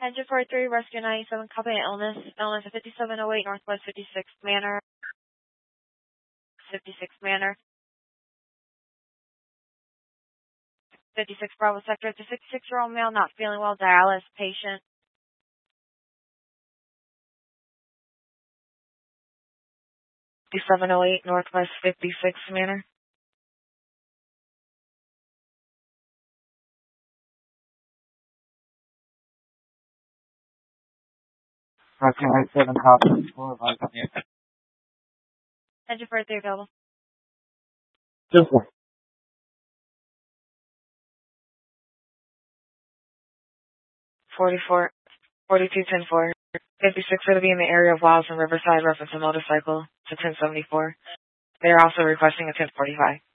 Engine 43, Rescue 97, copy illness. Illness at 5708 Northwest 56th Manor. 56th Manor. 56 Bravo Sector. It's a 66-year-old male not feeling well, dialysis patient. 5708 Northwest 56th Manor. Rescue 97, copy. Engine 43 available. Just one. 44, 4210-4. 56 are to be in the area of Wiles and Riverside, reference a motorcycle to 1074. They are also requesting a 1045.